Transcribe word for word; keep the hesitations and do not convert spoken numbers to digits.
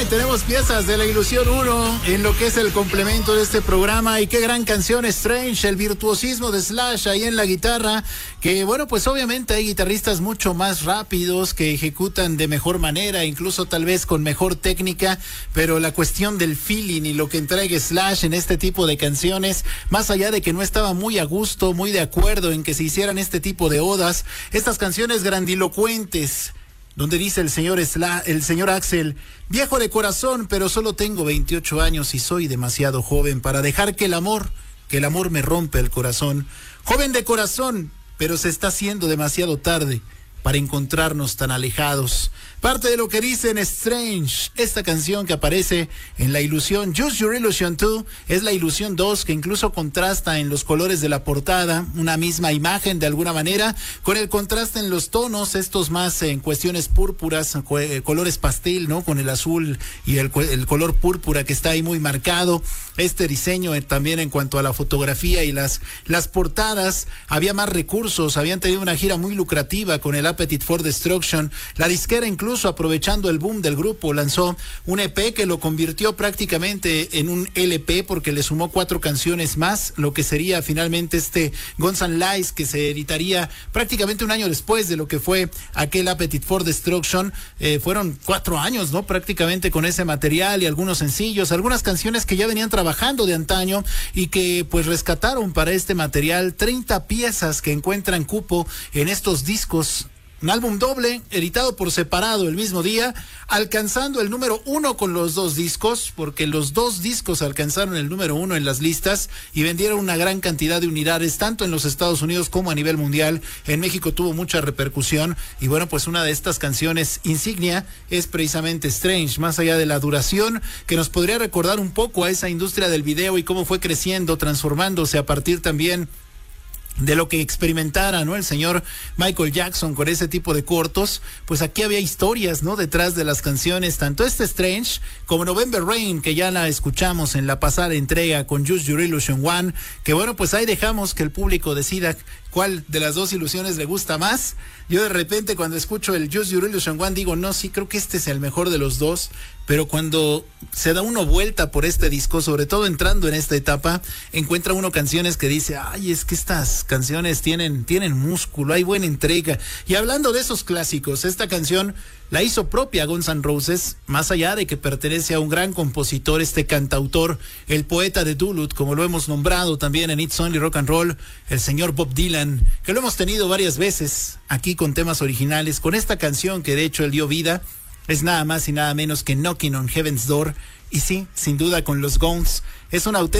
y tenemos piezas de La Ilusión uno en lo que es el complemento de este programa. Y qué gran canción, Strange, el virtuosismo de Slash ahí en la guitarra, que bueno, pues obviamente hay guitarristas mucho más rápidos que ejecutan de mejor manera, incluso tal vez con mejor técnica, pero la cuestión del feeling y lo que entrega Slash en este tipo de canciones, más allá de que no estaba muy a gusto, muy de acuerdo en que se hicieran este tipo de odas, estas canciones grandilocuentes, donde dice el señor Sla, el señor Axl: viejo de corazón, pero solo tengo veintiocho años y soy demasiado joven para dejar que el amor, que el amor me rompe el corazón. Joven de corazón, pero se está haciendo demasiado tarde para encontrarnos tan alejados. Parte de lo que dice en Strange, esta canción que aparece en La Ilusión, Use Your Illusion dos, es La Ilusión dos, que incluso contrasta en los colores de la portada, una misma imagen de alguna manera, con el contraste en los tonos, estos más en cuestiones púrpuras, colores pastel, ¿no? Con el azul y el, el color púrpura que está ahí muy marcado. Este diseño eh, también en cuanto a la fotografía y las, las portadas, había más recursos, habían tenido una gira muy lucrativa con el Appetite for Destruction. La disquera, incluso aprovechando el boom del grupo, lanzó un E P que lo convirtió prácticamente en un L P, porque le sumó cuatro canciones más, lo que sería finalmente este Guns N' Lies, que se editaría prácticamente un año después de lo que fue aquel Appetite for Destruction. Eh, fueron cuatro años, ¿no? Prácticamente con ese material y algunos sencillos, algunas canciones que ya venían trabajando de antaño y que pues rescataron para este material treinta piezas que encuentran cupo en estos discos. Un álbum doble, editado por separado el mismo día, alcanzando el número uno con los dos discos, porque los dos discos alcanzaron el número uno en las listas y vendieron una gran cantidad de unidades, tanto en los Estados Unidos como a nivel mundial. En México tuvo mucha repercusión y bueno, pues una de estas canciones insignia es precisamente Strange, más allá de la duración, que nos podría recordar un poco a esa industria del video y cómo fue creciendo, transformándose a partir también de lo que experimentara, ¿no? El señor Michael Jackson con ese tipo de cortos. Pues aquí había historias, ¿no? Detrás de las canciones, tanto este Strange como November Rain, que ya la escuchamos en la pasada entrega con Use Your Illusion uno, que bueno, pues ahí dejamos que el público decida cuál de las dos ilusiones le gusta más. Yo de repente cuando escucho el Use Your Illusion uno digo, no, sí, creo que este es el mejor de los dos, pero cuando se da uno vuelta por este disco, sobre todo entrando en esta etapa, encuentra uno canciones que dice, ay, es que estas canciones tienen, tienen músculo, hay buena entrega. Y hablando de esos clásicos, esta canción la hizo propia Guns N' Roses, más allá de que pertenece a un gran compositor, este cantautor, el poeta de Duluth, como lo hemos nombrado también en It's Only Rock and Roll, el señor Bob Dylan, que lo hemos tenido varias veces aquí con temas originales, con esta canción que de hecho él dio vida, es nada más y nada menos que Knocking on Heaven's Door, y sí, sin duda con los Guns, es una auténtica